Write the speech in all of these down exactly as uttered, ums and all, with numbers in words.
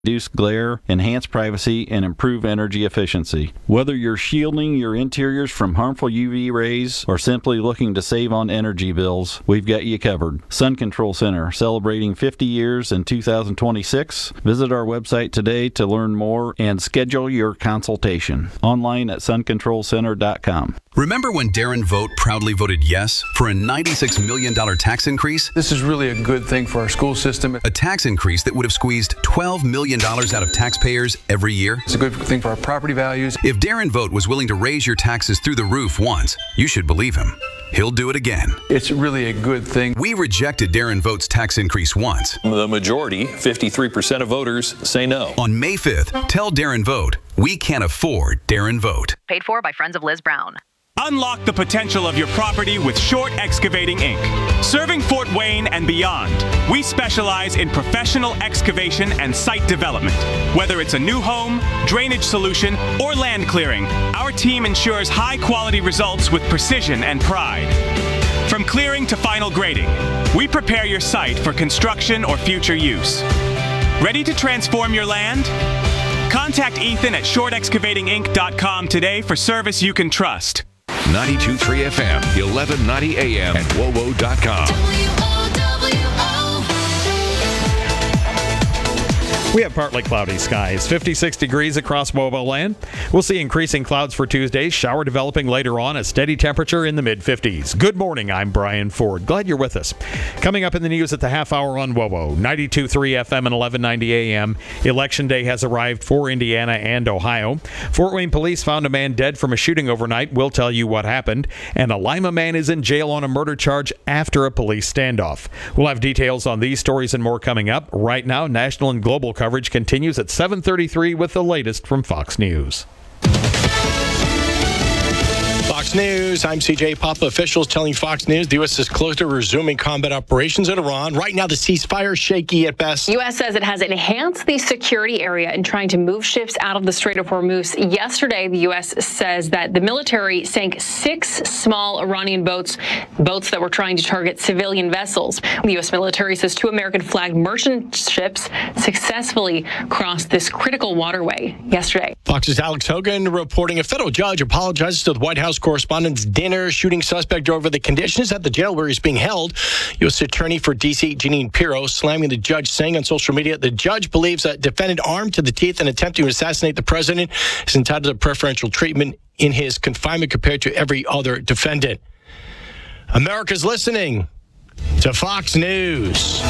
reduce glare, enhance privacy, and improve energy efficiency. Whether you're shielding your interiors from harmful U V rays or simply looking to save on energy bills, we've got you covered. Sun Control Center, celebrating fifty years in two thousand twenty-six. Visit our website today to learn more and schedule your consultation. Online at sun control center dot com. Remember when Darren Vogt proudly voted yes for a ninety-six million dollars tax increase? This is really a good thing for our school system. A tax increase that would have squeezed twelve million dollars out of taxpayers every year? It's a good thing for our property values. If Darren Vogt was willing to raise your taxes through the roof once, you should believe him. He'll do it again. It's really a good thing. We rejected Darren Vogt's tax increase once. The majority, fifty-three percent of voters, say no. On May fifth, tell Darren Vogt, we can't afford Darren Vogt. Paid for by Friends of Liz Brown. Unlock the potential of your property with Short Excavating Incorporated. Serving Fort Wayne and beyond, we specialize in professional excavation and site development. Whether it's a new home, drainage solution, or land clearing, our team ensures high-quality results with precision and pride. From clearing to final grading, we prepare your site for construction or future use. Ready to transform your land? Contact Ethan at short excavating inc dot com today for service you can trust. ninety-two point three F M, eleven ninety A M, and W O W O dot com. We have partly cloudy skies, fifty-six degrees across mobile land. We'll see increasing clouds for Tuesday, shower developing later on, a steady temperature in the mid-fifties. Good morning, I'm Brian Ford. Glad you're with us. Coming up in the news at the half hour on W O W O, ninety-two point three F M and eleven ninety A M. Election day has arrived for Indiana and Ohio. Fort Wayne police found a man dead from a shooting overnight. We'll tell you what happened. And a Lima man is in jail on a murder charge after a police standoff. We'll have details on these stories and more coming up. Right now, national and global coverage continues at seven thirty-three with the latest from Fox News. Fox News, I'm C J Papa. Officials telling Fox News the U S is close to resuming combat operations in Iran. Right now, the ceasefire shaky at best. U S says it has enhanced the security area in trying to move ships out of the Strait of Hormuz. Yesterday, the U S says that the military sank six small Iranian boats, boats that were trying to target civilian vessels. The U S military says two American-flagged merchant ships successfully crossed this critical waterway yesterday. Fox's Alex Hogan reporting a federal judge apologizes to the White House Correspondents' Dinner. Shooting suspect over the conditions at the jail where he's being held. U S Attorney for D C Jeanine Pirro slamming the judge, saying on social media the judge believes that defendant armed to the teeth and attempting to assassinate the president is entitled to preferential treatment in his confinement compared to every other defendant. America's listening to Fox News.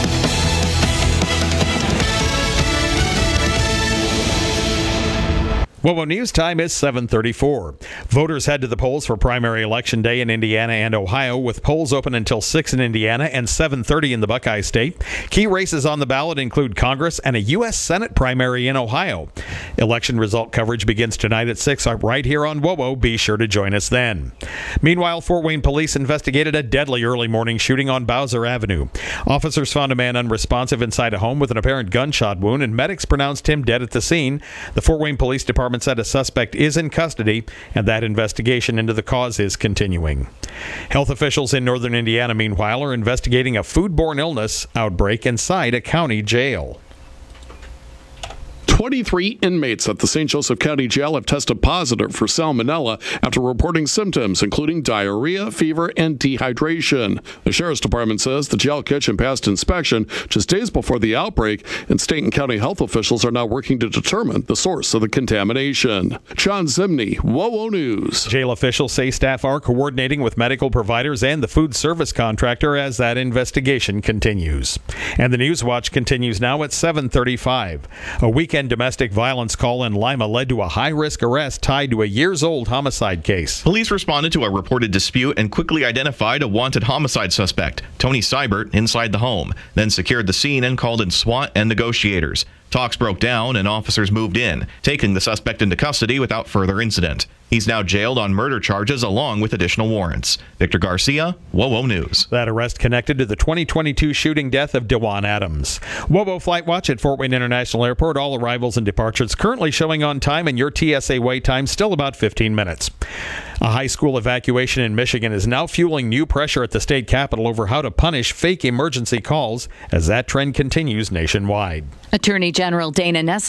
W O W O News time is seven thirty-four. Voters head to the polls for primary election day in Indiana and Ohio, with polls open until six in Indiana and seven thirty in the Buckeye State. Key races on the ballot include Congress and a U S Senate primary in Ohio. Election result coverage begins tonight at six right here on W O W O. Be sure to join us then. Meanwhile, Fort Wayne police investigated a deadly early morning shooting on Bowser Avenue. Officers found a man unresponsive inside a home with an apparent gunshot wound, and medics pronounced him dead at the scene. The Fort Wayne Police Department said a suspect is in custody, and that investigation into the cause is continuing. Health officials in northern Indiana, meanwhile, are investigating a foodborne illness outbreak inside a county jail. twenty-three inmates at the Saint Joseph County Jail have tested positive for salmonella after reporting symptoms including diarrhea, fever, and dehydration. The Sheriff's Department says the jail kitchen passed inspection just days before the outbreak, and state and county health officials are now working to determine the source of the contamination. John Zimney, W O W O News. Jail officials say staff are coordinating with medical providers and the food service contractor as that investigation continues. And the News Watch continues now at seven thirty-five. A weekend domestic violence call in Lima led to a high-risk arrest tied to a years-old homicide case. Police responded to a reported dispute and quickly identified a wanted homicide suspect, Tony Seibert, inside the home, then secured the scene and called in SWAT and negotiators. Talks broke down and officers moved in, taking the suspect into custody without further incident. He's now jailed on murder charges along with additional warrants. Victor Garcia, WOWO News. That arrest connected to the twenty twenty-two shooting death of Dewan Adams. WOWO Flight Watch at Fort Wayne International Airport. All arrivals and departures currently showing on time, and your T S A wait time still about fifteen minutes. A high school evacuation in Michigan is now fueling new pressure at the state capitol over how to punish fake emergency calls as that trend continues nationwide. Attorney General Dana Nessel